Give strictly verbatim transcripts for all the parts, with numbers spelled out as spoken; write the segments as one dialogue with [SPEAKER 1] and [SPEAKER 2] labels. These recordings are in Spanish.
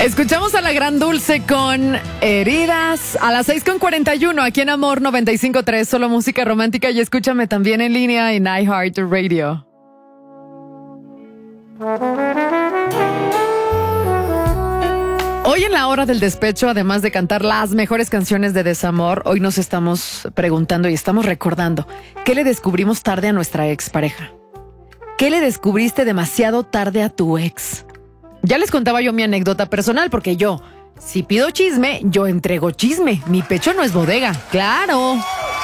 [SPEAKER 1] Escuchamos a la Gran Dulce con Heridas a las seis con cuarenta y uno aquí en Amor noventa y cinco punto tres, solo música romántica, y escúchame también en línea en iHeartRadio. Hoy en la hora del despecho, además de cantar las mejores canciones de desamor, hoy nos estamos preguntando y estamos recordando ¿qué le descubrimos tarde a nuestra expareja? ¿Qué le descubriste demasiado tarde a tu ex? Ya les contaba yo mi anécdota personal, porque yo, si pido chisme, yo entrego chisme. Mi pecho no es bodega, claro.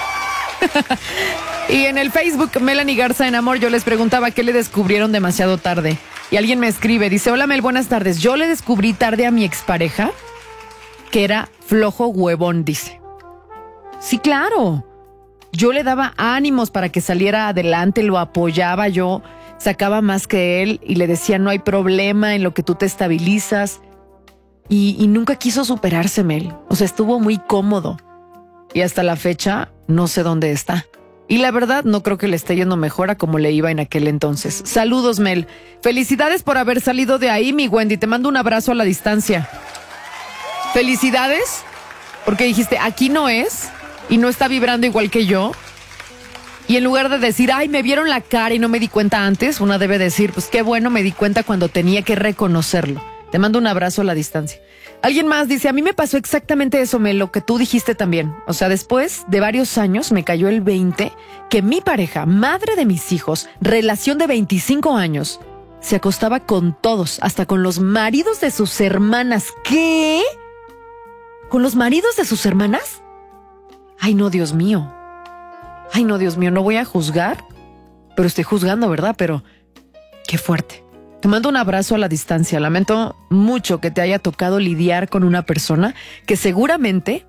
[SPEAKER 1] Y en el Facebook, Melanie Garza en Amor, yo les preguntaba qué le descubrieron demasiado tarde. Y alguien me escribe, dice, hola Mel, buenas tardes. Yo le descubrí tarde a mi expareja que era flojo huevón, dice. Sí, claro. Yo le daba ánimos para que saliera adelante, lo apoyaba yo. Sacaba más que él y le decía, no hay problema en lo que tú te estabilizas. Y, y nunca quiso superarse, Mel. O sea, estuvo muy cómodo. Y hasta la fecha, no sé dónde está. Y la verdad, no creo que le esté yendo mejor a como le iba en aquel entonces. Saludos, Mel. Felicidades por haber salido de ahí, mi Wendy. Te mando un abrazo a la distancia. Felicidades, porque dijiste, aquí no es, y no está vibrando igual que yo. Y en lugar de decir, ay, me vieron la cara y no me di cuenta antes, una debe decir, pues qué bueno, me di cuenta cuando tenía que reconocerlo. Te mando un abrazo a la distancia. Alguien más dice, a mí me pasó exactamente eso, Mel, lo que tú dijiste también. O sea, después de varios años me cayó el veinte que mi pareja, madre de mis hijos, relación de veinticinco años, se acostaba con todos, hasta con los maridos de sus hermanas. ¿Qué? ¿Con los maridos de sus hermanas? Ay, no, Dios mío. Ay, no, Dios mío, no voy a juzgar, pero estoy juzgando, ¿verdad? Pero qué fuerte. Te mando un abrazo a la distancia. Lamento mucho que te haya tocado lidiar con una persona que seguramente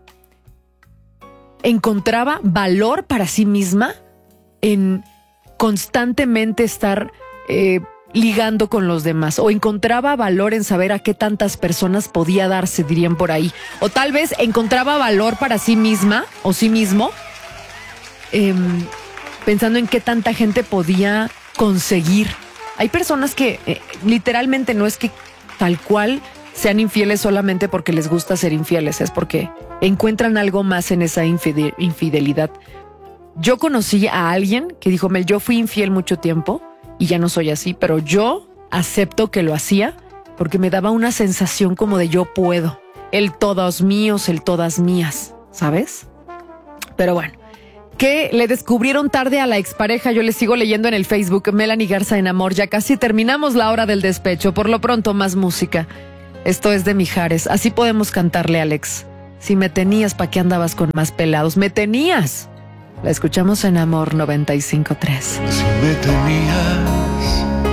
[SPEAKER 1] encontraba valor para sí misma en constantemente estar eh, ligando con los demás, o encontraba valor en saber a qué tantas personas podía darse, dirían por ahí. O tal vez encontraba valor para sí misma o sí mismo Eh, pensando en qué tanta gente podía conseguir. Hay personas que eh, literalmente no es que tal cual sean infieles solamente porque les gusta ser infieles, es porque encuentran algo más en esa infide- infidelidad. Yo conocí a alguien que dijo, Mel, yo fui infiel mucho tiempo y ya no soy así, pero yo acepto que lo hacía porque me daba una sensación como de yo puedo, el todos míos, el todas mías, ¿sabes? Pero bueno, ¿qué le descubrieron tarde a la expareja? Yo les sigo leyendo en el Facebook, Melanie Garza en Amor. Ya casi terminamos la hora del despecho. Por lo pronto, más música. Esto es de Mijares. Así podemos cantarle, Alex. Si me tenías, ¿pa' qué andabas con más pelados? ¡Me tenías! La escuchamos en Amor noventa y cinco punto tres.
[SPEAKER 2] Si me tenías,